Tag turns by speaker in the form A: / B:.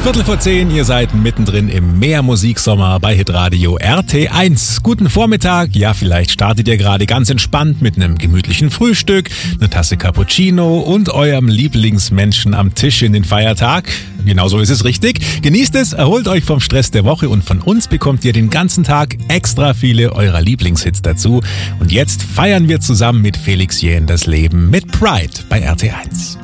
A: 9:15, ihr seid mittendrin im Mehrmusiksommer bei Hitradio RT1. Guten Vormittag, ja vielleicht startet ihr gerade ganz entspannt mit einem gemütlichen Frühstück, eine Tasse Cappuccino und eurem Lieblingsmenschen am Tisch in den Feiertag. Genau so ist es richtig. Genießt es, erholt euch vom Stress der Woche und von uns bekommt ihr den ganzen Tag extra viele eurer Lieblingshits dazu. Und jetzt feiern wir zusammen mit Felix Jähn das Leben mit Pride bei RT1.